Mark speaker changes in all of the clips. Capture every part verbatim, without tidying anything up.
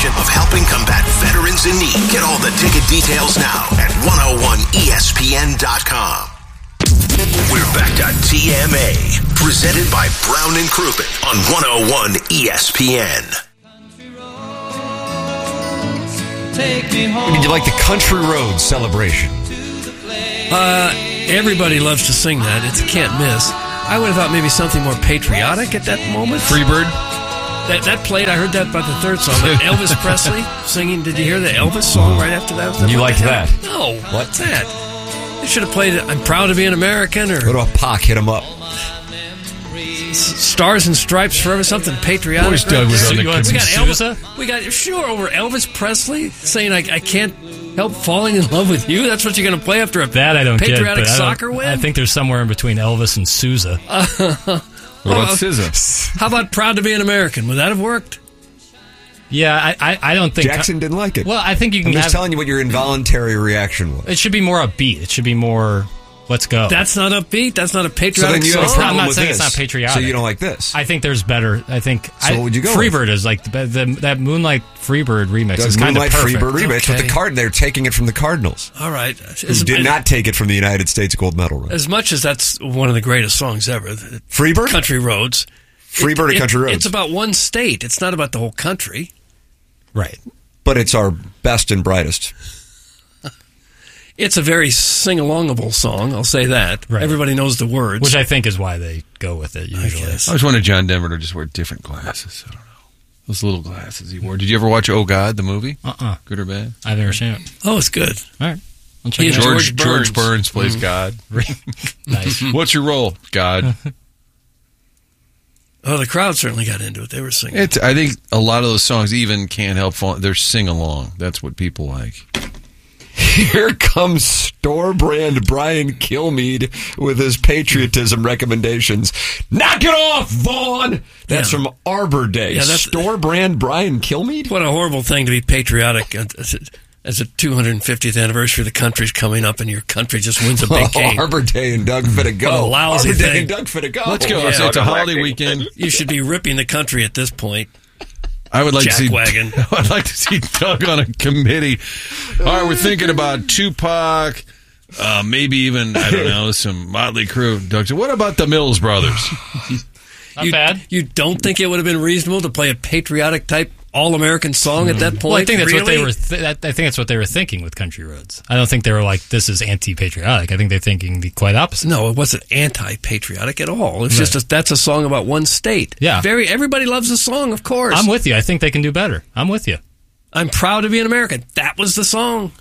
Speaker 1: mission of helping combat veterans in need. Get all the ticket details now at one oh one E S P N dot com. We're back to T M A, presented by Brown and Crouppen on one oh one E S P N.
Speaker 2: Did you like the Country Road celebration?
Speaker 3: Uh, everybody loves to sing that. It's a can't miss. I would have thought maybe something more patriotic at that moment.
Speaker 4: Freebird?
Speaker 3: That that played, I heard that about the third song. But Elvis Presley singing, did you hear the Elvis song right after that? that
Speaker 2: you liked that?
Speaker 3: No. What's that? They should have played I'm Proud to Be an American or...
Speaker 2: What about Pac? Hit him up.
Speaker 3: Stars and Stripes Forever, something patriotic.
Speaker 4: Course Doug was on the
Speaker 3: we got
Speaker 4: Sousa?
Speaker 3: Elvis, we got sure over Elvis Presley saying I, I can't help falling in love with you. That's what you're going to play after a
Speaker 5: that I don't
Speaker 3: patriotic
Speaker 5: get,
Speaker 3: soccer
Speaker 5: I
Speaker 3: win.
Speaker 5: I think there's somewhere in between Elvis and Sousa.
Speaker 3: Uh,
Speaker 4: what about uh, S Z A?
Speaker 3: How about Proud to Be an American? Would that have worked?
Speaker 5: Yeah, I, I, I don't think
Speaker 2: Jackson didn't like it.
Speaker 5: Well, I think you can.
Speaker 2: I'm just
Speaker 5: have,
Speaker 2: telling you what your involuntary reaction was.
Speaker 5: It should be more upbeat. It should be more. Let's go.
Speaker 3: That's not upbeat. That's not a patriotic
Speaker 2: so then you
Speaker 3: song.
Speaker 2: have a problem
Speaker 5: I'm not
Speaker 2: with
Speaker 5: saying
Speaker 2: this.
Speaker 5: it's not patriotic.
Speaker 2: So you don't like this?
Speaker 5: I think there's better. I think.
Speaker 2: So
Speaker 5: I,
Speaker 2: what would you go
Speaker 5: Freebird
Speaker 2: with?
Speaker 5: is like the, the that Moonlight Freebird remix
Speaker 2: Does
Speaker 5: is kind of
Speaker 2: Moonlight
Speaker 5: perfect.
Speaker 2: Freebird remix
Speaker 3: Okay.
Speaker 2: with the card. They're taking it from the Cardinals.
Speaker 3: All right.
Speaker 2: Who
Speaker 3: As,
Speaker 2: did
Speaker 3: as,
Speaker 2: not take it from the United States gold medal run.
Speaker 3: As much as that's one of the greatest songs ever.
Speaker 2: Freebird?
Speaker 3: Country Roads.
Speaker 2: Freebird
Speaker 3: it,
Speaker 2: or Country
Speaker 3: it,
Speaker 2: Roads?
Speaker 3: It's about one state. It's not about the whole country.
Speaker 5: Right.
Speaker 2: But it's our best and brightest.
Speaker 3: It's a very sing-alongable song, I'll say that.
Speaker 5: Right.
Speaker 3: Everybody knows the words.
Speaker 5: Which I think is why they go with it usually.
Speaker 3: I,
Speaker 4: I always wanted John Denver to just wear different glasses. I don't know. Those little glasses he wore. Did you ever watch Oh God, the movie?
Speaker 5: Uh-uh.
Speaker 4: Good or bad?
Speaker 5: I've never seen it.
Speaker 3: Oh, it's good.
Speaker 5: All right. I'll check
Speaker 3: He
Speaker 5: it
Speaker 3: and
Speaker 5: out.
Speaker 4: George,
Speaker 3: George Burns.
Speaker 4: George Burns plays
Speaker 3: Mm.
Speaker 4: God.
Speaker 5: Nice.
Speaker 4: What's your role? God.
Speaker 3: Oh, the crowd certainly got into it. They were singing.
Speaker 4: It's, I think a lot of those songs even can't help falling. They're sing-along. That's what people like.
Speaker 2: Here comes store brand Brian Kilmeade with his patriotism recommendations. Knock it off, Vaughn! That's
Speaker 3: Yeah.
Speaker 2: from Arbor Day.
Speaker 3: Yeah, that's-
Speaker 2: store brand Brian Kilmeade?
Speaker 3: What a horrible thing to be patriotic as a, as a two hundred fiftieth anniversary of the country's coming up and your country just wins a big game.
Speaker 2: Arbor Day and Doug Finna go.
Speaker 3: What a lousy
Speaker 2: Arbor Day
Speaker 3: thing.
Speaker 2: and Doug Finna go.
Speaker 4: Let's go.
Speaker 3: Yeah.
Speaker 4: So it's a holiday weekend.
Speaker 3: You should be ripping the country at this point.
Speaker 4: I would like
Speaker 3: Jack
Speaker 4: to see.
Speaker 3: Wagon.
Speaker 4: I'd like to see Doug on a committee. All right, we're thinking about Tupac, uh, maybe even I don't know some Motley Crue. Doug said, "What about the Mills Brothers?"
Speaker 5: Not
Speaker 3: you,
Speaker 5: bad.
Speaker 3: You don't think it would have been reasonable to play a patriotic type all-American song at that point?
Speaker 5: Well, I think that's
Speaker 3: really?
Speaker 5: what they were. Th- that, I think that's what they were thinking with Country Roads. I don't think they were like, "This is anti-patriotic." I think they're thinking the quite opposite.
Speaker 3: No, it wasn't anti-patriotic at all. It's
Speaker 5: Right.
Speaker 3: just a, that's a song about one state.
Speaker 5: Yeah.
Speaker 3: Very. Everybody loves the song, of course.
Speaker 5: I'm with you. I think they can do better. I'm with you.
Speaker 3: I'm proud to be an American. That was the song.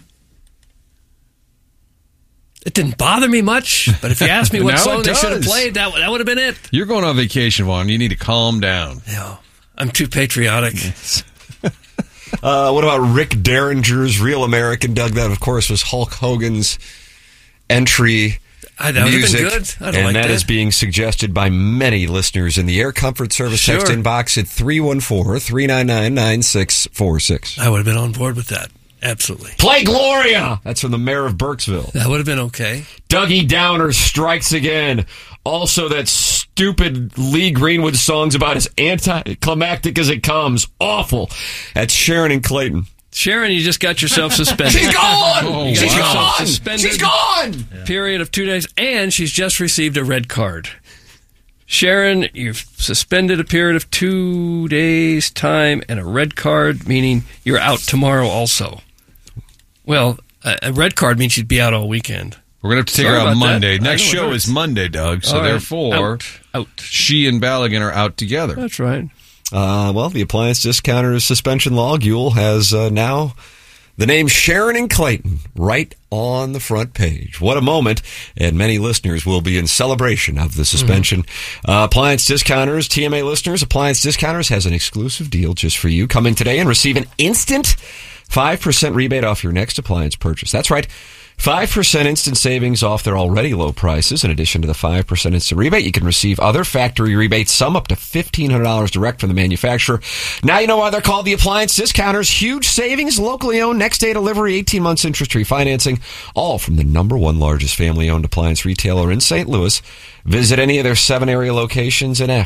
Speaker 3: It didn't bother me much, but if you asked me what
Speaker 4: Now
Speaker 3: song
Speaker 4: it
Speaker 3: they should have
Speaker 4: does.
Speaker 3: played, that that would have been it.
Speaker 4: You're going on vacation, Vaughn. You need to calm down.
Speaker 3: Yeah, I'm too patriotic.
Speaker 2: Uh, what about Rick Derringer's Real American, Doug? That, of course, was Hulk Hogan's entry
Speaker 3: I, that would have
Speaker 2: music.
Speaker 3: been good. I'd
Speaker 2: and
Speaker 3: like
Speaker 2: that
Speaker 3: that.
Speaker 2: is being suggested by many listeners in the Air Comfort Service
Speaker 3: Sure.
Speaker 2: text inbox at three one four, three nine nine, nine six four six.
Speaker 3: I would have been on board with that. Absolutely.
Speaker 2: Play Gloria! That's from the mayor of Burkesville.
Speaker 3: That would have been okay.
Speaker 2: Dougie Downer strikes again. Also, that stupid Lee Greenwood song's about as anticlimactic as it comes. Awful. That's Sharon and Clayton.
Speaker 3: Sharon, you just got yourself suspended.
Speaker 2: She's gone!
Speaker 4: Oh,
Speaker 3: You got
Speaker 2: She's
Speaker 3: yourself
Speaker 2: gone!
Speaker 3: suspended.
Speaker 2: She's gone!
Speaker 3: Period of two days, and she's just received a red card. Sharon, you've suspended a period of two days' time and a red card, meaning you're out tomorrow also. Well, a, a red card means you'd be out all weekend.
Speaker 4: We're going to have to take
Speaker 3: Sorry
Speaker 4: her out
Speaker 3: about that.
Speaker 4: Monday.
Speaker 3: I
Speaker 4: Next
Speaker 3: know it
Speaker 4: show
Speaker 3: hurts.
Speaker 4: is Monday, Doug. So
Speaker 3: All right.
Speaker 4: therefore,
Speaker 3: Out. Out.
Speaker 4: she and Ballaghan are out together.
Speaker 3: That's right.
Speaker 2: Uh, well, the appliance discounter's suspension logule has uh, now the name Sharon and Clayton right on the front page. What a moment, and many listeners will be in celebration of the suspension. Mm-hmm. Uh, appliance Discounters, T M A listeners, Appliance Discounters has an exclusive deal just for you. Come in today and receive an instant five percent rebate off your next appliance purchase. That's right. five percent instant savings off their already low prices. In addition to the five percent instant rebate, you can receive other factory rebates, some up to fifteen hundred dollars direct from the manufacturer. Now you know why they're called the Appliance Discounters. Huge savings, locally owned, next day delivery, eighteen months interest-free financing, all from the number one largest family-owned appliance retailer in Saint Louis. Visit any of their seven area locations in Afton,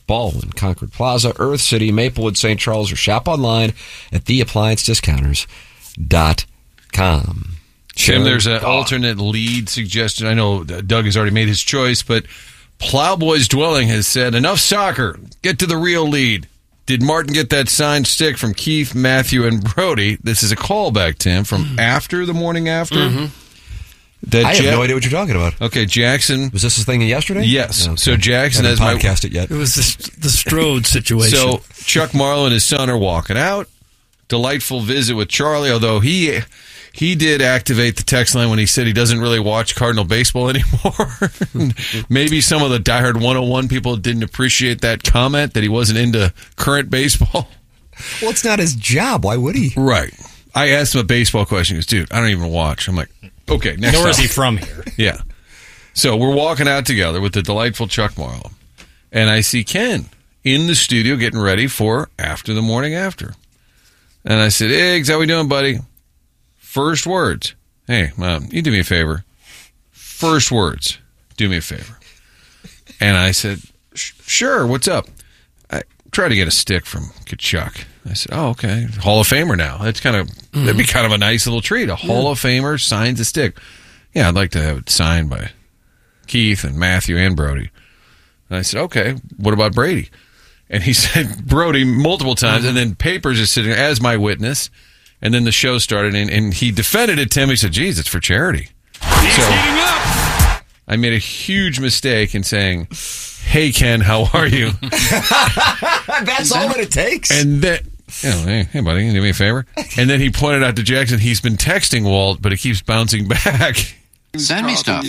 Speaker 2: Baldwin, Concord Plaza, Earth City, Maplewood, Saint Charles, or shop online at the appliance discounters dot com.
Speaker 4: Tim, there's an alternate lead suggestion. I know Doug has already made his choice, but Plowboy's Dwelling has said, enough soccer. Get to the real lead. Did Martin get that signed stick from Keith, Matthew, and Brody? This is a callback, Tim, from mm-hmm. after the morning after. Mm-hmm.
Speaker 2: That I have ja- no idea what you're talking about.
Speaker 4: Okay, Jackson.
Speaker 2: Was this the thing yesterday?
Speaker 4: Yes.
Speaker 2: Okay.
Speaker 4: So Jackson
Speaker 2: has
Speaker 4: my
Speaker 2: podcast it yet.
Speaker 3: It was the, the Strode situation.
Speaker 4: So Chuck Marlowe and his son are walking out. Delightful visit with Charlie, although he he did activate the text line when he said he doesn't really watch Cardinal baseball anymore. Maybe some of the diehard one oh one people didn't appreciate that comment, that he wasn't into current baseball.
Speaker 2: Well, it's not his job. Why would he?
Speaker 4: Right. I asked him a baseball question. He goes, dude, I don't even watch. I'm like, okay, next
Speaker 5: Nor
Speaker 4: time.
Speaker 5: is he from here.
Speaker 4: Yeah. So we're walking out together with the delightful Chuck Marlowe. And I see Ken in the studio getting ready for After the Morning After. And I said, Iggs, how we doing, buddy? First words. Hey, Mom, you do me a favor. First words. Do me a favor. And I said, sure, what's up? I tried to get a stick from Kachuk. I said, oh, okay. Hall of Famer now. That's kind of, mm-hmm. that'd be kind of a nice little treat. A Hall yeah. of Famer signs a stick. Yeah, I'd like to have it signed by Keith and Matthew and Brody. And I said, okay, what about Brady? And he said Brody multiple times, mm-hmm. and then Papers is sitting as my witness. And then the show started, and, and he defended it, Tim. He said, geez, it's for charity.
Speaker 3: He's
Speaker 4: so
Speaker 3: heating up.
Speaker 4: I made a huge mistake in saying, hey, Ken, how are you?
Speaker 2: That's all that it takes.
Speaker 4: And then, you know, hey, hey, buddy, can you do me a favor? And then he pointed out to Jackson, he's been texting Walt, but it keeps bouncing back.
Speaker 6: Send me stuff.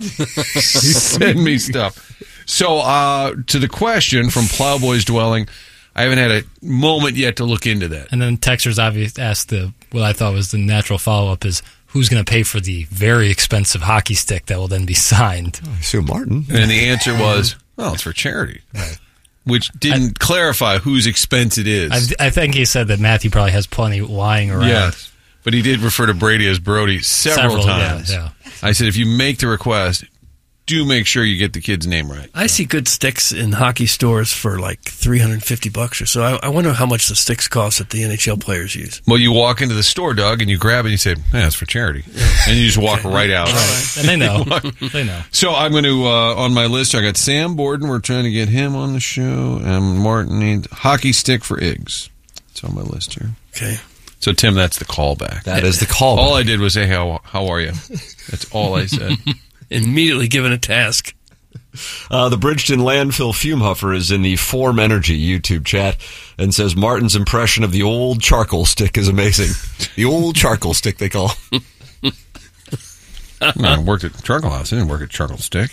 Speaker 4: Send me stuff. So, uh, to the question from Plowboy's Dwelling, I haven't had a moment yet to look into that.
Speaker 5: And then Texter's obvious asked the what I thought was the natural follow-up is, who's going to pay for the very expensive hockey stick that will then be signed?
Speaker 2: I assume Martin.
Speaker 4: And the answer was, well, it's for charity. Right. Which didn't I, clarify whose expense it is.
Speaker 5: I, I think he said that Matthew probably has plenty lying around.
Speaker 4: Yes. But he did refer to Brady as Brody several, several times.
Speaker 5: Yeah, yeah.
Speaker 4: I said, if you make the request, do make sure you get the kid's name right.
Speaker 3: I see good sticks in hockey stores for like three hundred fifty bucks or so. I, I wonder how much the sticks cost that the N H L players use.
Speaker 4: Well, you walk into the store, Doug, and you grab it and you say, yeah, it's for charity. Yeah. And you just walk right out.
Speaker 5: Right. And they know. They know.
Speaker 4: So I'm going to, uh, on my list, I got Sam Borden. We're trying to get him on the show. And Martin needs hockey stick for Iggs. It's on my list here.
Speaker 3: Okay.
Speaker 4: So, Tim, that's the callback.
Speaker 2: That is the callback.
Speaker 4: All I did was say, how, how are you? That's all I said.
Speaker 3: Immediately given a task.
Speaker 2: Uh, the Bridgeton landfill fume huffer is in the Form Energy YouTube chat and says Martin's impression of the old charcoal stick is amazing. The old charcoal stick, they call.
Speaker 4: I worked at Charcoal House. I didn't work at Charcoal Stick.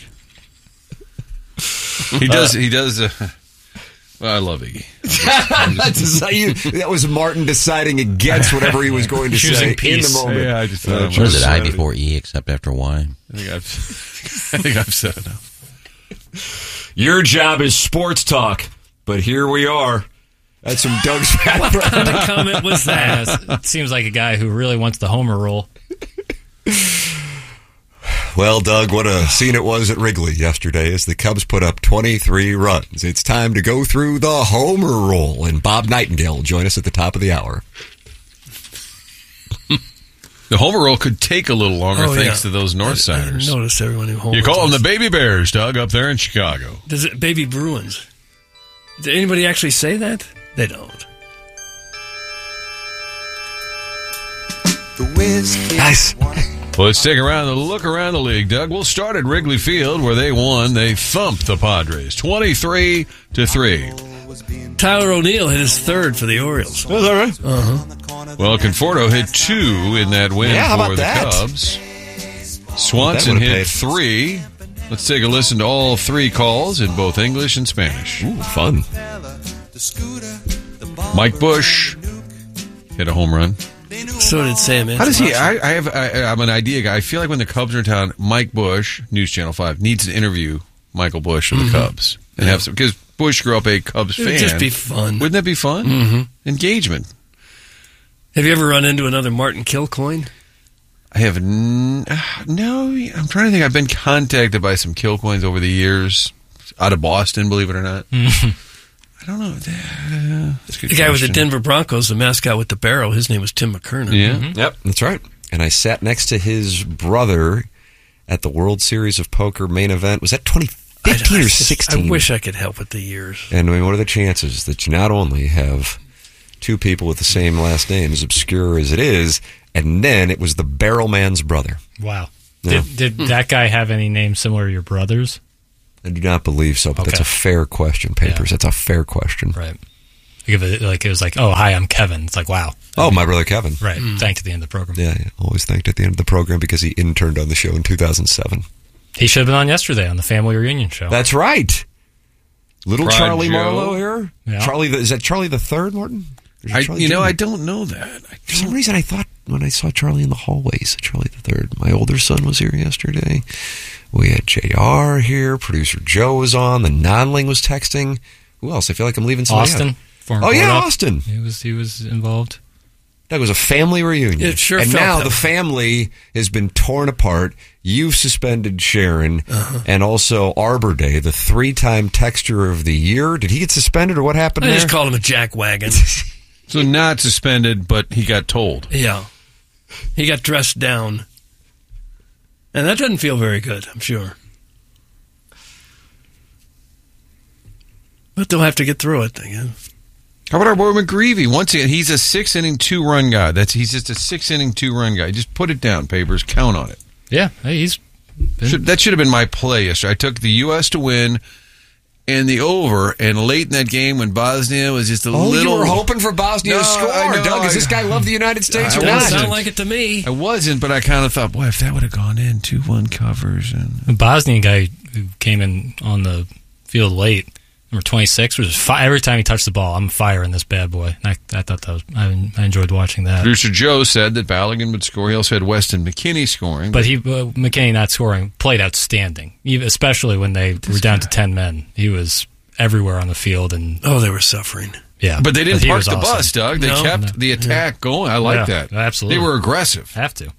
Speaker 4: He does. He does. Uh, well, I love Iggy. I'm just, I'm just,
Speaker 2: That's you, that was Martin deciding against whatever he was going to say
Speaker 5: peace.
Speaker 2: in the moment.
Speaker 4: Yeah, I just thought.
Speaker 6: Uh, was it I before E except after Y?
Speaker 4: I think I've. I think I've said enough.
Speaker 2: Your job is sports talk, but here we are. That's from Doug's background.
Speaker 3: What kind of comment was that?
Speaker 5: Yeah, it seems like a guy who really wants the homer role.
Speaker 2: Well, Doug, what a scene it was at Wrigley yesterday as the Cubs put up twenty-three runs. It's time to go through the homer roll, and Bob Nightingale will join us at the top of the hour.
Speaker 4: The homer roll could take a little longer
Speaker 3: oh,
Speaker 4: thanks
Speaker 3: yeah.
Speaker 4: to those Northsiders.
Speaker 3: I, I noticed everyone who homers.
Speaker 4: You call them the Baby Bears, Doug, up there in Chicago.
Speaker 3: Does it Baby Bruins? Did anybody actually say that? They don't.
Speaker 2: The whiz nice.
Speaker 4: Well, let's take around the look around the league, Doug. We'll start at Wrigley Field where they won. They thumped the Padres twenty-three to three.
Speaker 3: Tyler O'Neill hit his third for the Orioles.
Speaker 2: Is that right?
Speaker 3: Uh-huh.
Speaker 4: Well, Conforto hit two in that win
Speaker 2: yeah, how
Speaker 4: for
Speaker 2: about
Speaker 4: the
Speaker 2: that?
Speaker 4: Cubs. Swanson hit
Speaker 2: paid.
Speaker 4: three. Let's take a listen to all three calls in both English and Spanish.
Speaker 2: Ooh, fun.
Speaker 4: Mike Bush hit a home run.
Speaker 3: So did Sam.
Speaker 4: How does he? I, I have. I, I'm an idea guy. I feel like when the Cubs are in town, Mike Bush, News Channel Five, needs to interview Michael Bush of the mm-hmm. Cubs and yeah. have some because Bush grew up a Cubs
Speaker 3: it
Speaker 4: fan.
Speaker 3: Would just be fun.
Speaker 4: Wouldn't that be fun?
Speaker 3: Mm-hmm.
Speaker 4: Engagement.
Speaker 3: Have you ever run into another Martin Kilcoyne?
Speaker 4: I have n- no. I'm trying to think. I've been contacted by some Kilcoynes over the years, out of Boston, believe it or not. I don't know. Uh, that's a good
Speaker 3: The guy with the
Speaker 4: question.
Speaker 3: Denver Broncos, the mascot with the barrel, his name was Tim McKernan.
Speaker 4: Yeah.
Speaker 2: Yep, that's right. And I sat next to his brother at the World Series of Poker main event. Was that twenty fifteen
Speaker 3: I, I
Speaker 2: or
Speaker 3: just-
Speaker 2: sixteen?
Speaker 3: I wish I could help with the years.
Speaker 2: And I mean, what are the chances that you not only have two people with the same last name, as obscure as it is, and then it was the Barrel Man's brother?
Speaker 5: Wow.
Speaker 2: Yeah.
Speaker 5: Did, did that guy have any name similar to your brother's?
Speaker 2: I do not believe so, but
Speaker 5: Okay.
Speaker 2: that's a fair question, Papers.
Speaker 5: Yeah.
Speaker 2: That's a fair question.
Speaker 5: Right. Like, if it, like it was like, oh, hi, I'm Kevin. It's like, wow.
Speaker 2: Oh, my brother Kevin.
Speaker 5: Right. Thanked at the end of the program.
Speaker 2: Yeah, yeah, always thanked at the end of the program because he interned on the show in two thousand seven.
Speaker 5: He should have been on yesterday on the family reunion show.
Speaker 2: That's right. Little
Speaker 4: Prod
Speaker 2: Charlie
Speaker 4: Joe.
Speaker 2: Marlowe here.
Speaker 5: Yeah.
Speaker 2: Charlie, the, is that Charlie the Third, Martin? Or is it
Speaker 4: I,
Speaker 2: Charlie
Speaker 4: you know,
Speaker 2: Junior?
Speaker 4: I don't know that. I
Speaker 2: For some
Speaker 4: don't-
Speaker 2: reason, I thought when I saw Charlie in the hallways, Charlie the Third. My older son was here yesterday. We had J R here. Producer Joe was on. The Nonling was texting. Who else? I feel like I'm leaving somebody
Speaker 5: Austin.
Speaker 2: out.
Speaker 5: Former
Speaker 2: Oh, yeah,
Speaker 5: Bulldog.
Speaker 2: Austin.
Speaker 5: He was, he was involved.
Speaker 2: That was a family reunion.
Speaker 3: It sure
Speaker 2: and
Speaker 3: felt
Speaker 2: now
Speaker 3: that
Speaker 2: the
Speaker 3: way.
Speaker 2: family has been torn apart. You've suspended Sharon
Speaker 3: Uh-huh.
Speaker 2: and also Arbor Day, the three-time texture of the year. Did he get suspended or what happened
Speaker 3: I
Speaker 2: there?
Speaker 3: just called him a jackwagon.
Speaker 4: So not suspended, but he got told.
Speaker 3: Yeah. He got dressed down. And that doesn't feel very good, I'm sure. But they'll have to get through it, I guess.
Speaker 4: How about our boy McGreevy? Once again, he's a six inning two run guy. That's he's just a six inning two run guy. Just put it down, Papers. Count on it.
Speaker 5: Yeah. Hey, he's been,
Speaker 4: Should, that should have been my play yesterday. I took the U S to win and the over, and late in that game when Bosnia was just a
Speaker 2: Oh,
Speaker 4: little.
Speaker 2: you were hoping for Bosnia
Speaker 4: No,
Speaker 2: to score.
Speaker 4: I know,
Speaker 2: Doug, does
Speaker 4: I-
Speaker 2: this guy love the United States
Speaker 4: I
Speaker 2: or
Speaker 3: Doesn't
Speaker 2: not?
Speaker 4: wasn't.
Speaker 3: sound like it to me.
Speaker 4: I wasn't, but I kind of thought, boy, if that would have gone in, two one covers and.
Speaker 5: the Bosnian guy who came in on the field late, number twenty-six, was fi- every time he touched the ball, I'm firing this bad boy. And I, I thought that was, I, I enjoyed watching that.
Speaker 4: Producer Joe said that Balogun would score. He also had Weston McKinney scoring.
Speaker 5: But he, uh, McKinney not scoring, played outstanding, even, especially when they were down to ten men. He was everywhere on the field, and
Speaker 3: Oh, they were suffering.
Speaker 5: yeah.
Speaker 4: But they didn't
Speaker 5: he
Speaker 4: park
Speaker 5: was
Speaker 4: the
Speaker 5: awesome.
Speaker 4: bus, Doug. They
Speaker 3: No.
Speaker 4: kept
Speaker 5: No.
Speaker 4: the attack going. I like
Speaker 5: Yeah,
Speaker 4: that.
Speaker 5: absolutely.
Speaker 4: They were aggressive.
Speaker 5: Have to.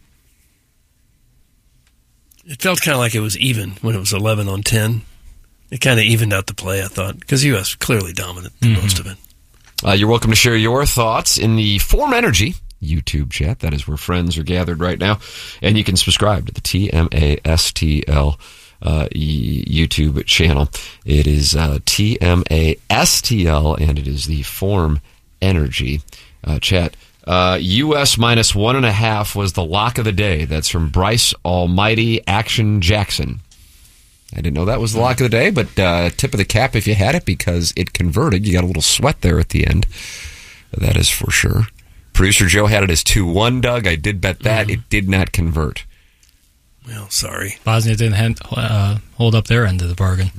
Speaker 3: It felt kind of like it was even when it was eleven on ten. It kind of evened out the play, I thought, because U S clearly dominant through most of it.
Speaker 2: Uh, you're welcome to share your thoughts in the Form Energy YouTube chat. That is where friends are gathered right now. And you can subscribe to the T M A S T L uh, y- YouTube channel. It is uh, T M A S T L, and it is the Form Energy uh, chat. Uh, U S minus one and a half was the lock of the day. That's from Bryce Almighty Action Jackson. I didn't know that was the lock of the day, but uh, tip of the cap if you had it because it converted. You got a little sweat there at the end. That is for sure. Producer Joe had it as two one, Doug. I did bet that. It did not convert.
Speaker 3: Well, sorry.
Speaker 5: Bosnia didn't hand, uh, hold up their end of the bargain.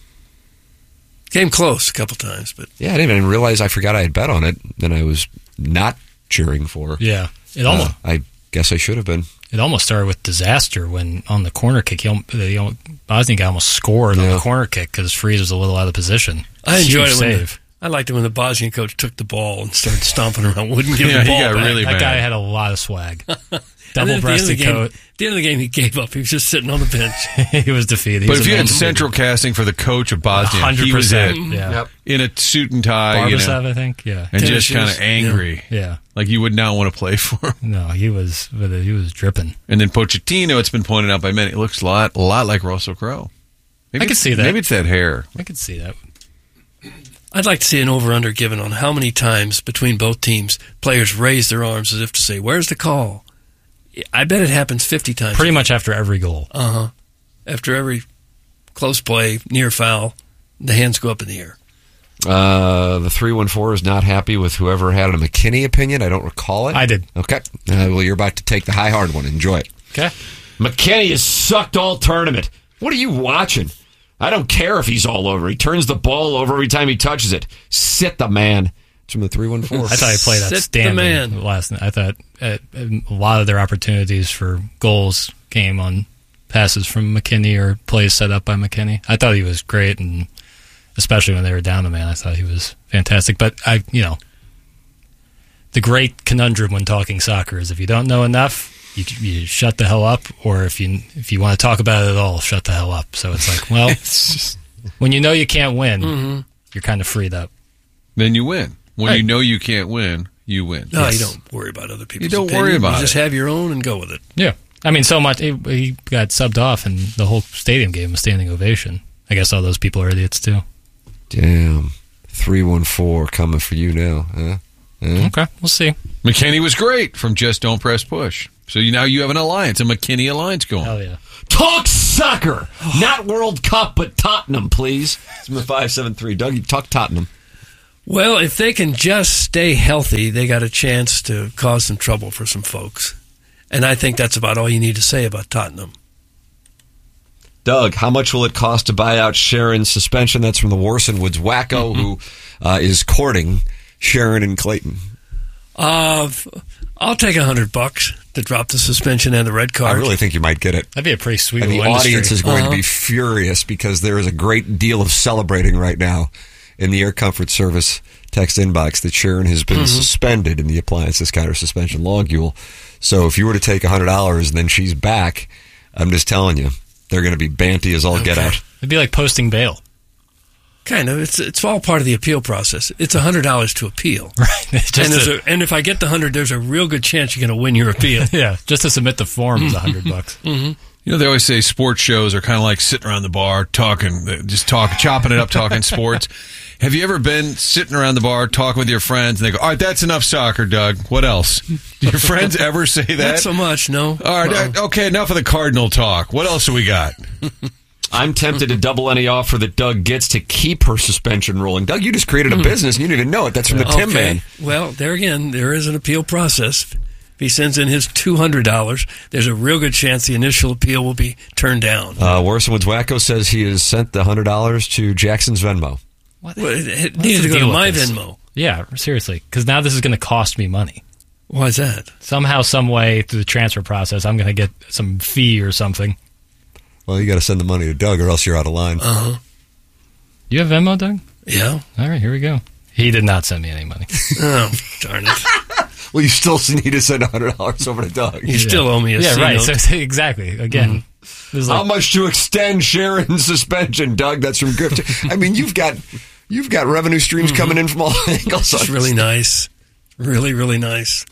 Speaker 3: Came close a couple times, but
Speaker 2: Yeah, I didn't even realize I forgot I had bet on it. Then I was not cheering for.
Speaker 5: Yeah, it almost
Speaker 2: Uh, I guess I should have been.
Speaker 5: it almost started with disaster when on the corner kick, he, al- the al- Bosnian guy almost scored on
Speaker 2: Yeah.
Speaker 5: the corner kick because Freeze was a little out of position.
Speaker 3: I enjoyed
Speaker 5: Huge
Speaker 3: it. When the,
Speaker 5: save.
Speaker 3: I liked it when the Bosnian coach took the ball and started stomping around, wouldn't give
Speaker 4: Yeah,
Speaker 3: the
Speaker 4: he
Speaker 3: ball
Speaker 4: got
Speaker 3: back.
Speaker 4: really
Speaker 5: that
Speaker 4: mad.
Speaker 5: guy had a lot of swag.
Speaker 3: And then at the end of the
Speaker 5: Double-breasted
Speaker 3: game,
Speaker 5: coat.
Speaker 3: at the end of the game, he gave up. He was just sitting on the bench.
Speaker 5: He was defeated. He
Speaker 4: But
Speaker 5: was
Speaker 4: if you had
Speaker 5: eventually-
Speaker 4: central casting for the coach of Bosnia,
Speaker 5: one hundred
Speaker 4: he was it.
Speaker 5: percent. Yeah.
Speaker 2: Yep.
Speaker 4: In a suit and tie, you
Speaker 5: Barbashev,
Speaker 4: know,
Speaker 5: I think. Yeah.
Speaker 4: and
Speaker 3: Tennis
Speaker 4: just
Speaker 3: shoes.
Speaker 4: kind of angry.
Speaker 5: Yeah.
Speaker 4: Like you would not want to play for him.
Speaker 5: No, he was but he was dripping.
Speaker 4: And then Pochettino, it's been pointed out by many, it looks a lot, a lot like Russell Crowe. Maybe
Speaker 5: I could
Speaker 4: it's-
Speaker 5: see that.
Speaker 4: Maybe it's that hair.
Speaker 5: I could see that.
Speaker 3: I'd like to see an over-under given on how many times between both teams players raise their arms as if to say, where's the call? I bet it happens fifty times.
Speaker 5: Pretty much after every goal.
Speaker 3: Uh-huh. After every close play, near foul, the hands go up in the air.
Speaker 2: Uh, the three one four is not happy with whoever had a McKinney opinion. I don't recall it.
Speaker 5: I did.
Speaker 2: Okay. Uh, well, you're about to take the high hard one. Enjoy it.
Speaker 5: Okay.
Speaker 2: McKinney has sucked all tournament. What are you watching? I don't care if he's all over. He turns the ball over every time he touches it. Sit the man. It's from the three one four.
Speaker 5: I thought he played
Speaker 3: Sit the
Speaker 5: outstanding
Speaker 3: man.
Speaker 5: last night. I thought uh, a lot of their opportunities for goals came on passes from McKinney or plays set up by McKinney. I thought he was great, and especially when they were down a man, I thought he was fantastic. But I, you know, the great conundrum when talking soccer is if you don't know enough, you, you shut the hell up, or if you if you want to talk about it at all, shut the hell up. So it's like, well, when you know you can't win,
Speaker 3: Mm-hmm.
Speaker 5: you're kind of freed up.
Speaker 4: then you win. When
Speaker 5: Right.
Speaker 4: you know you can't win, you win.
Speaker 3: No,
Speaker 4: Yes.
Speaker 3: you don't worry about other people's
Speaker 4: You don't
Speaker 3: opinion.
Speaker 4: worry about
Speaker 3: You just
Speaker 4: it.
Speaker 3: have your own and go with it.
Speaker 5: Yeah. I mean, so much. He, he got subbed off, and the whole stadium gave him a standing ovation. I guess all those people are idiots, too.
Speaker 2: Damn. three one four coming for you now, huh? Huh?
Speaker 5: Okay, we'll see.
Speaker 4: McKinney was great from Just Don't Press Push. So you, now you have an alliance, a McKinney alliance going.
Speaker 5: Hell yeah.
Speaker 2: Talk soccer! Not World Cup, but Tottenham, please. It's my five seven three. Doug, you talk Tottenham.
Speaker 3: Well, if they can just stay healthy, they got a chance to cause some trouble for some folks. And I think that's about all you need to say about Tottenham.
Speaker 2: Doug, how much will it cost to buy out Sharon's suspension? That's from the Warson Woods wacko who uh, is courting Sharon and Clayton.
Speaker 3: Uh, I'll take a hundred bucks to drop the suspension and the red card.
Speaker 2: I really think you might get it.
Speaker 5: That'd be a pretty sweet
Speaker 2: And the
Speaker 5: little
Speaker 2: audience
Speaker 5: industry.
Speaker 2: is going
Speaker 3: Uh-huh.
Speaker 2: to be furious because there is a great deal of celebrating right now in the Air Comfort Service text inbox that Sharon has been suspended in the appliance discounter suspension logule. So if you were to take one hundred dollars and then she's back, I'm just telling you, they're going to be banty as all get
Speaker 3: Okay.
Speaker 2: out.
Speaker 5: It'd be like posting bail.
Speaker 3: Kind of. It's it's all part of the appeal process. It's a hundred dollars to appeal.
Speaker 5: Right. Just
Speaker 3: And, there's
Speaker 5: to,
Speaker 3: a, and if I get the hundred, there's a real good chance you're going to win your appeal.
Speaker 5: yeah, just to submit the form is a hundred bucks.
Speaker 4: You know, they always say sports shows are kind of like sitting around the bar talking, just talking, chopping it up, talking sports. Have you ever been sitting around the bar talking with your friends and they go, all right, that's enough soccer, Doug. What else? Do your friends ever say that?
Speaker 3: Not so much, no.
Speaker 4: All right,
Speaker 3: Uh-uh.
Speaker 4: okay, enough of the Cardinal talk. What else do we got?
Speaker 2: I'm tempted to double any offer that Doug gets to keep her suspension rolling. Doug, you just created a business and you didn't even know it. That's from the Tim
Speaker 3: Okay.
Speaker 2: Man.
Speaker 3: Well, there again, there is an appeal process. If he sends in his two hundred dollars, there's a real good chance the initial appeal will be turned down.
Speaker 2: Uh, Warson Woods wacko says he has sent the one hundred dollars to Jackson's Venmo.
Speaker 5: What?
Speaker 3: Well, it, it
Speaker 5: What's
Speaker 3: needed
Speaker 5: the
Speaker 3: to go to
Speaker 5: deal with
Speaker 3: my
Speaker 5: this?
Speaker 3: Venmo.
Speaker 5: Yeah, seriously. Because now this is going to cost me money.
Speaker 3: Why is that?
Speaker 5: Somehow, some way, through the transfer process, I'm going to get some fee or something.
Speaker 2: Well, you got to send the money to Doug or else you're out of line.
Speaker 3: Uh-huh.
Speaker 5: You have Venmo, Doug?
Speaker 3: Yeah.
Speaker 5: All right, here we go. He did not send me any money.
Speaker 3: Oh, darn it.
Speaker 2: Well, you still need to send one hundred dollars over to Doug.
Speaker 3: You still owe me a
Speaker 5: yeah,
Speaker 3: C
Speaker 5: right.
Speaker 3: note.
Speaker 5: So, so exactly. Again, this is
Speaker 2: How
Speaker 5: like,
Speaker 2: much to extend Sharon's suspension, Doug? That's from Grift. I mean, you've got you've got revenue streams coming in from all angles.
Speaker 3: It's really nice. Really, really nice.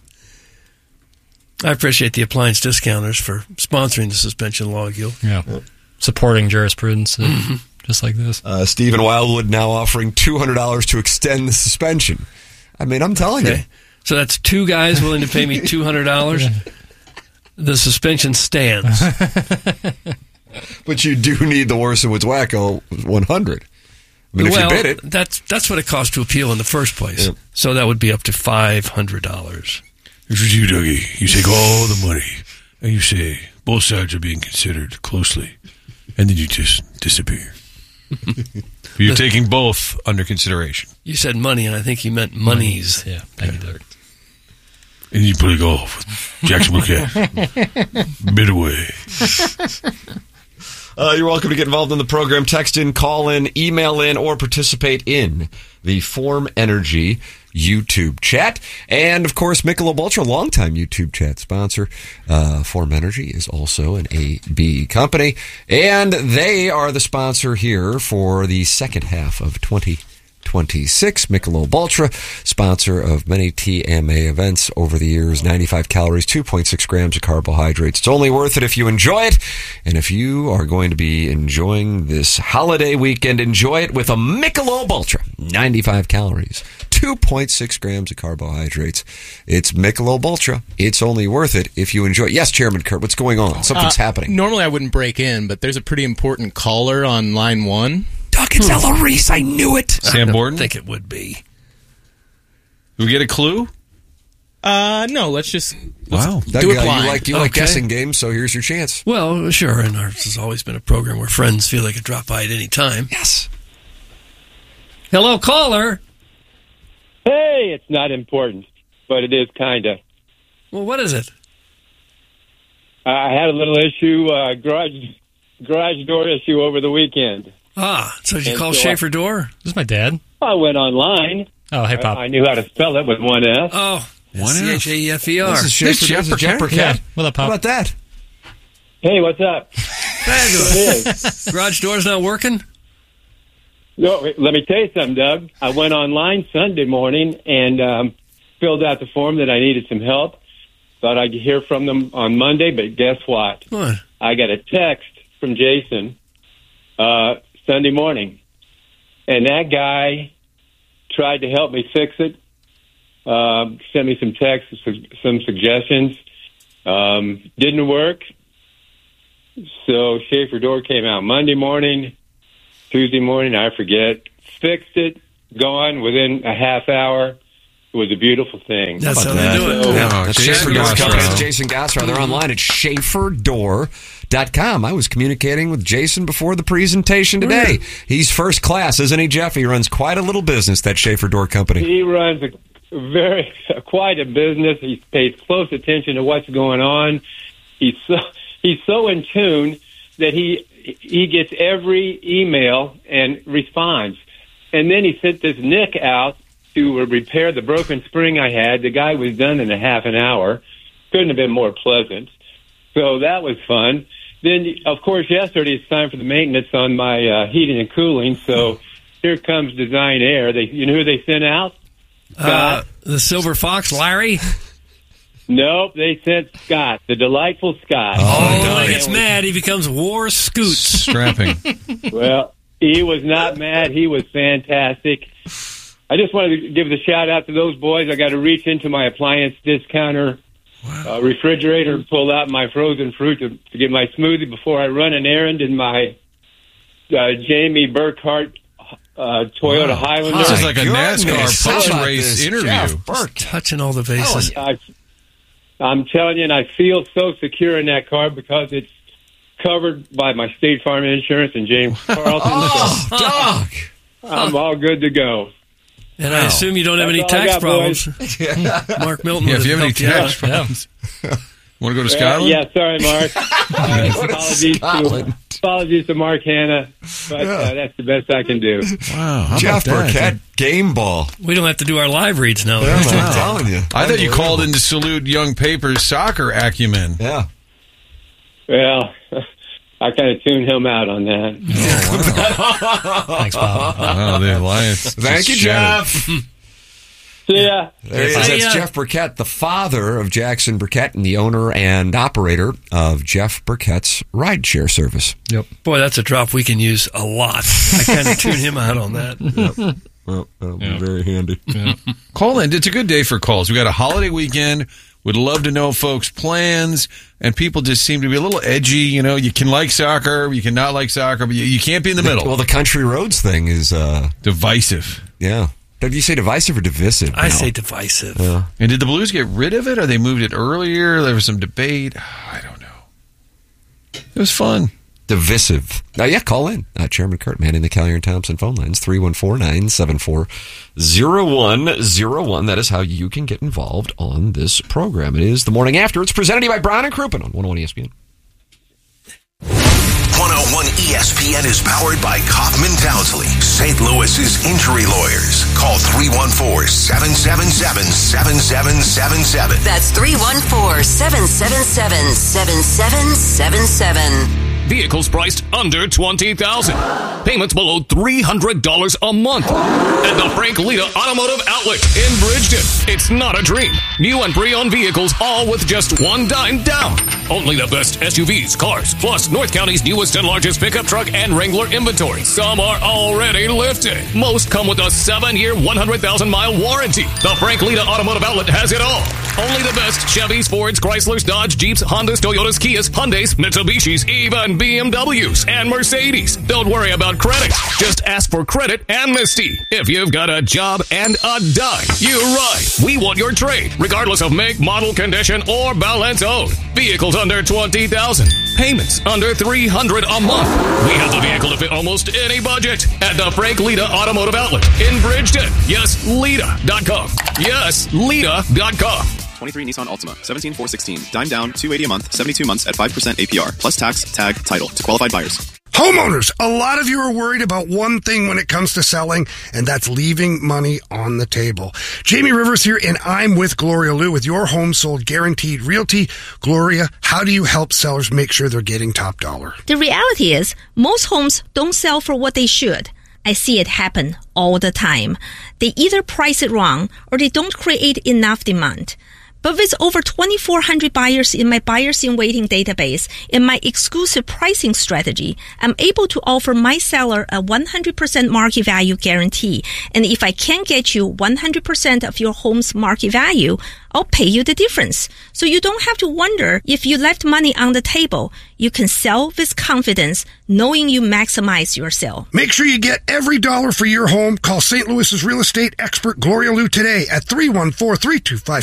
Speaker 3: I appreciate the appliance discounters for sponsoring the suspension logule.
Speaker 5: yeah, supporting jurisprudence, uh, just like this.
Speaker 2: Uh, Stephen Wildwood now offering two hundred dollars to extend the suspension. I mean, I'm telling
Speaker 3: Okay. So that's two guys willing to pay me two hundred dollars. The suspension stands.
Speaker 2: you. But you do need the Warson Woods wacko one hundred. I mean, if
Speaker 3: well,
Speaker 2: you bid it.
Speaker 3: that's that's what it costs to appeal in the first place.
Speaker 2: Yep.
Speaker 3: So that would be up to five hundred dollars.
Speaker 4: Here's what you, Dougie. You take all the money and you say both sides are being considered closely, and then you just disappear. You're taking both under consideration.
Speaker 3: You said money, and I think you meant monies.
Speaker 5: Yeah, thank you, Doug.
Speaker 4: And you play golf with Jackson Bouquet. Bid away.
Speaker 2: Uh, you're welcome to get involved in the program. Text in, call in, email in, or participate in the Form Energy YouTube chat. And, of course, Michelob Ultra, longtime YouTube chat sponsor. Uh, Form Energy is also an A B company. And they are the sponsor here for the second half of twenty twenty-six. Michelob Ultra, sponsor of many T M A events over the years. ninety-five calories, two point six grams of carbohydrates. It's only worth it if you enjoy it. And if you are going to be enjoying this holiday weekend, enjoy it with a Michelob Ultra. ninety-five calories, two point six grams of carbohydrates. It's Michelob Ultra. It's only worth it if you enjoy it. Yes, Chairman Kurt, what's going on? Something's
Speaker 7: Uh,
Speaker 2: happening.
Speaker 7: Normally I wouldn't break in, but there's a pretty important caller on line one.
Speaker 2: Doug, it's Ella Reese. I knew it.
Speaker 4: Sam
Speaker 3: I
Speaker 4: Borden?
Speaker 3: think it would be.
Speaker 4: Do we get a clue?
Speaker 7: Uh, no, let's just let's
Speaker 4: Wow.
Speaker 2: Doug,
Speaker 7: do it
Speaker 2: uh,
Speaker 7: blind.
Speaker 2: you like, you like
Speaker 3: Okay.
Speaker 2: guessing games, so here's your chance.
Speaker 3: Well, sure, and ours has always been a program where friends feel they could drop by at any time.
Speaker 2: Yes.
Speaker 3: Hello, caller.
Speaker 8: Hey, it's not important, but it is kind of.
Speaker 3: Well, what is it?
Speaker 8: I had a little issue, uh, garage garage door issue over the weekend.
Speaker 3: Ah, so did you
Speaker 8: And
Speaker 3: call
Speaker 8: so I-
Speaker 3: Schaefer Door?
Speaker 5: This is my dad.
Speaker 8: I went online.
Speaker 5: Oh, hey,
Speaker 8: I,
Speaker 5: Pop.
Speaker 8: I knew how to spell it with one F.
Speaker 3: Oh,
Speaker 4: One
Speaker 3: C H A E F E R.
Speaker 2: This is Schaefer. This is Jepper
Speaker 5: Yeah,
Speaker 2: Cat.
Speaker 5: what up,
Speaker 2: How
Speaker 5: Pop?
Speaker 2: about that?
Speaker 8: Hey, what's up?
Speaker 3: Fabulous.
Speaker 8: It is.
Speaker 3: Garage door's not working?
Speaker 8: No, let me tell you something, Doug. I went online Sunday morning and um, filled out the form that I needed some help. Thought I'd hear from them on Monday, but guess what?
Speaker 3: What?
Speaker 8: I got a text from Jason uh, Sunday morning, and that guy tried to help me fix it. Uh, sent me some texts, some suggestions. Um, didn't work. So Schaefer Door came out Monday morning, Tuesday morning, I forget. Fixed it, gone within a half hour. It was a beautiful thing.
Speaker 3: That's how
Speaker 2: that?
Speaker 3: they do it.
Speaker 8: So,
Speaker 2: Yeah,
Speaker 4: Oh,
Speaker 2: that's
Speaker 4: Jason
Speaker 2: Schaefer Door
Speaker 4: Gossrow.
Speaker 2: Company. That's Jason Gossrow. They're online at schaefer door dot com. I was communicating with Jason before the presentation today. He's first class, isn't he, Jeff? He runs quite a little business, that Schaefer Door Company.
Speaker 8: He runs a very quite a business. He pays close attention to what's going on. He's so he's so in tune that he he gets every email and responds. And then he sent this Nick out to repair the broken spring I had. The guy was done in a half an hour. Couldn't have been more pleasant. So that was fun. Then, of course, yesterday it's time for the maintenance on my uh, heating and cooling. So here comes Design Air. They, you know who they sent out?
Speaker 3: Uh, the Silver Fox, Larry.
Speaker 8: Nope, they sent Scott, the delightful Scott.
Speaker 3: Oh, he gets mad. He becomes War Scoots.
Speaker 4: Strapping.
Speaker 8: Well, he was not mad. He was fantastic. I just wanted to give the shout out to those boys. I got to reach into my appliance discounter uh, refrigerator and pull out my frozen fruit to, to get my smoothie before I run an errand in my uh, Jamie Burkhart uh, Toyota
Speaker 2: Wow.
Speaker 8: Highlander.
Speaker 4: This is like a
Speaker 2: Goodness.
Speaker 4: NASCAR
Speaker 2: How about
Speaker 4: post-race
Speaker 2: this,
Speaker 4: interview.
Speaker 2: Jeff Burke?
Speaker 3: Touching all the bases.
Speaker 8: I, I'm telling you, and I feel so secure in that car because it's covered by my State Farm insurance and James Carlson.
Speaker 2: Oh,
Speaker 8: so
Speaker 2: dog.
Speaker 8: I'm all good to go.
Speaker 3: And I assume you don't have
Speaker 8: That's
Speaker 3: any
Speaker 8: all I
Speaker 3: tax
Speaker 8: got,
Speaker 3: problems. Mark Milton
Speaker 4: Yeah,
Speaker 3: would
Speaker 4: if you have any
Speaker 3: helped you out.
Speaker 4: tax problems. Want to go to
Speaker 8: Uh,
Speaker 4: Scotland?
Speaker 8: yeah, sorry, Mark. Uh, apologies, to, apologies to Mark Hanna, but uh, that's the best I can do.
Speaker 4: Wow. How
Speaker 2: Jeff
Speaker 4: about that?
Speaker 2: Burkett, game ball.
Speaker 3: We don't have to do our live reads now.
Speaker 2: I'm telling you.
Speaker 4: I thought you called
Speaker 2: Unbelievable.
Speaker 4: in to salute young Paper's soccer acumen.
Speaker 2: Yeah.
Speaker 8: Well, I kind of tuned him out on that.
Speaker 5: Thanks, Bob.
Speaker 4: Wow, the alliance.
Speaker 2: Thank you,
Speaker 4: just shattered.
Speaker 2: Jeff.
Speaker 8: See ya.
Speaker 2: There he is.
Speaker 3: Hey,
Speaker 2: That's
Speaker 3: uh,
Speaker 2: Jeff Burkett, the father of Jackson Burkett and the owner and operator of Jeff Burkett's rideshare service.
Speaker 3: Yep. Boy, that's a drop we can use a lot. I kind of tune him out on that.
Speaker 2: Well, that'll be very handy.
Speaker 4: Call in. It's a good day for calls. We got a holiday weekend. Would love to know folks' plans, and people just seem to be a little edgy. You know, you can like soccer, you can not like soccer, but you, you can't be in the middle.
Speaker 2: Well, the country roads thing is, uh,
Speaker 4: Divisive.
Speaker 2: yeah. Did you say divisive or divisive?
Speaker 3: I
Speaker 2: now?
Speaker 3: say divisive.
Speaker 2: Yeah.
Speaker 4: And did the Blues get rid of it, or they moved it earlier? There was some debate. I don't know. It was fun.
Speaker 2: Divisive. Uh, yeah, call in. Uh, Chairman Kurt manning the Callier and Thompson phone lines, three one four, nine seven four, zero one zero one. That is how you can get involved on this program. It is the morning after. It's presented to you by Brown and Crouppen on one oh one E S P N.
Speaker 1: one oh one E S P N is powered by Kaufman Townsley, Saint Louis's injury lawyers. Call three one four, seven seven seven, seven seven seven seven.
Speaker 9: That's three one four, seven seven seven, seven seven seven seven.
Speaker 10: Vehicles priced under twenty thousand dollars. Payments below three hundred dollars a month. At the Frank Lita Automotive Outlet in Bridgeton. It's not a dream. New and pre-owned vehicles, all with just one dime down. Only the best S U Vs, cars, plus North County's newest and largest pickup truck and Wrangler inventory. Some are already lifted. Most come with a seven-year, one hundred thousand mile warranty. The Frank Lita Automotive Outlet has it all. Only the best Chevys, Fords, Chryslers, Dodge, Jeeps, Hondas, Toyotas, Kias, Hyundais, Mitsubishis, even B M Ws and Mercedes. Don't worry about credit. Just ask for credit amnesty. If you've got a job and a dime, you're right. We want your trade, regardless of make, model, condition, or balance owed. Vehicles under twenty thousand dollars. Payments under three hundred dollars a month. We have the vehicle to fit almost any budget at the Frank Lita Automotive Outlet in Bridgeton. Yes, Lita dot com. Yes, Lita dot com.
Speaker 11: twenty-three Nissan Altima, seventeen four sixteen, dime down, two eighty a month, seventy-two months at five percent A P R, plus tax, tag, title to qualified buyers.
Speaker 12: Homeowners, a lot of you are worried about one thing when it comes to selling, and that's leaving money on the table. Jamie Rivers here, and I'm with Gloria Lou with Your Home Sold Guaranteed Realty. Gloria, how do you help sellers make sure they're getting top dollar?
Speaker 13: The reality is, most homes don't sell for what they should. I see it happen all the time. They either price it wrong or they don't create enough demand. But with over twenty-four hundred buyers in my buyers in waiting database and my exclusive pricing strategy, I'm able to offer my seller a one hundred percent market value guarantee. And if I can get you one hundred percent of your home's market value, I'll pay you the difference. So you don't have to wonder if you left money on the table. You can sell with confidence, knowing you maximize your sale.
Speaker 12: Make sure you get every dollar for your home. Call Saint Louis's real estate expert Gloria Liu today at three one four, three two five